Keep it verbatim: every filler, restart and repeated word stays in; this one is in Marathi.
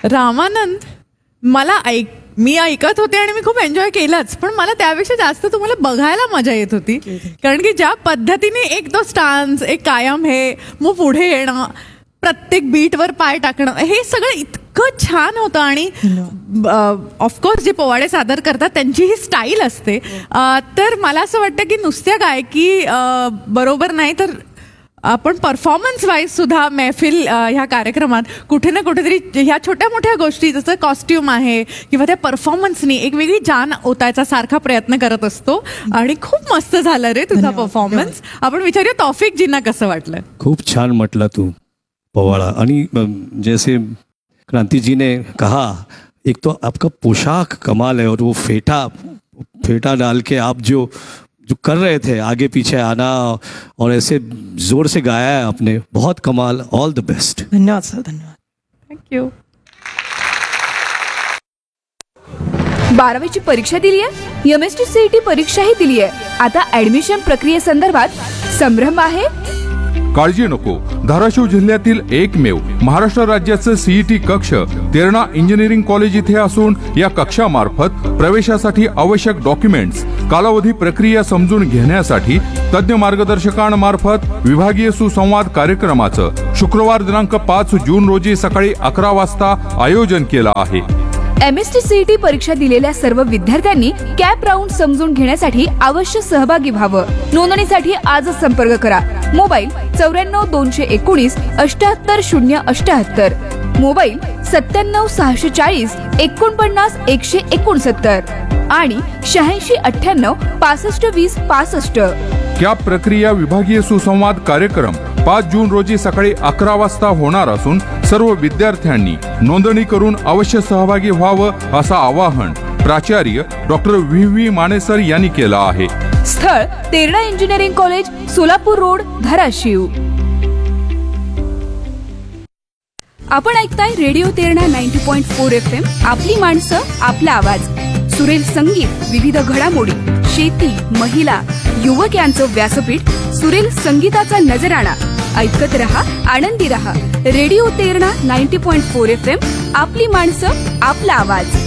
रामानंद, मला ऐक मी ऐकत होते आणि मी खूप एन्जॉय केलंच, पण मला त्यापेक्षा जास्त तुम्हाला बघायला मजा येत होती. कारण की ज्या पद्धतीने एक तो स्टान्स, एक कायम हे मग पुढे येणं, प्रत्येक बीटवर पाय टाकणं, हे सगळं इतकं छान होतं. आणि ऑफकोर्स जे पोवाडे सादर करतात त्यांची ही स्टाईल असते. तर मला असं वाटतं की नुसत्या गायकी बरोबर नाही, तर आपण परफॉर्मन्स वाईज सुद्धा मैफिल ह्या कार्यक्रमात कुठे ना कुठेतरी ह्या छोट्या मोठ्या गोष्टी, जसं कॉस्ट्युम आहे किंवा त्या परफॉर्मन्सनी एक वेगळी जान ओतायचा सारखा प्रयत्न करत असतो. आणि खूप मस्त झालं रे तुझा परफॉर्मन्स. आपण विचारूया तौफिकजींना कसं वाटलं. खूप छान म्हटलं तू पवाड़ा. आणि जैसे क्रांति जी ने कहा, एक तो आपका पोशाक कमाल है, और वो फेटा फेटा डाल के आप जो जो कर रहे थे, आगे पीछे आना और ऐसे जोर से गाया है आपने, बहुत कमाल. All the best. धन्यवाद सर, धन्यवाद. थँक्यू. बारावीची परीक्षा दिली आहे, M S T C E T परीक्षाही दिली आहे. आता ऍडमिशन प्रक्रियेसंदर्भात संभ्रम आहे? काळजी नको. धाराशिव जिल्ह्यातील एकमेव महाराष्ट्र राज्याचं सीईटी कक्ष तेरणा इंजिनिअरिंग कॉलेज इथे असून या कक्षामार्फत प्रवेशासाठी आवश्यक डॉक्युमेंट्स, कालावधी, प्रक्रिया समजून घेण्यासाठी तज्ञ मार्गदर्शकांमार्फत विभागीय सुसंवाद कार्यक्रमाचं शुक्रवार दिनांक पाच जून रोजी सकाळी अकरा वाजता आयोजन केलं आहे. M S T C E T परीक्षा दिलेल्या सर्व विद्यार्थ्यांनी कॅप राऊंड समजून घेण्यासाठी अवश्य सहभागी व्हावं. नोंदणीसाठी आजच संपर्क करा. मोबाईल चौऱ्याण्णव दोनशे एकोणीस अष्ट्याहत्तर शून्य अष्ट्याहत्तर, मोबाईल सत्त्याण्णव सहाशे चाळीस एकोणपन्नास एकशे एकोणसत्तर आणि शहाऐंशी अठ्ठ्याण्णव पासष्ट वीस पासष्ट. कॅप प्रक्रिया विभागीय सुसंवाद कार्यक्रम पाच जून रोजी सकाळी अकरा वाजता होणार असून सर्व विद्यार्थ्यांनी नोंदणी करून अवश्य सहभागी व्हावं असं आवाहन प्राचार्य डॉक्टर व्ही व्ही मानेसर यांनी केलं आहे. स्थळ Terna engineering college, Solapur road, Dharashiv. आपण ऐकताय radio Terna ninety point four F M. आपली माणसं, आपला आवाज. सुरेल संगीत, विविध घडामोडी, शेती, महिला, युवक यांचं व्यासपीठ, सुरेल संगीताचा नजराणा. ऐकत रहा, आनंदी रहा. Radio Terna ninety point four F M. आपली माणसं, आपला आवाज.